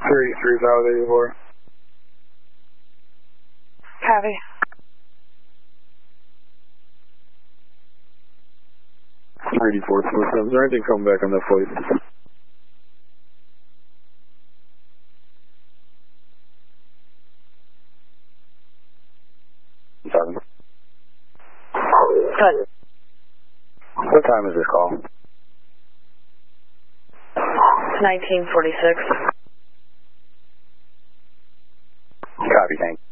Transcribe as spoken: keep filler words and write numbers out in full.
three three five eighty-four. Copy. eighty-four, four seven. Is there anything coming back on that flight? Seven. Good. What time is this call? nineteen forty-six. Copy, thank you.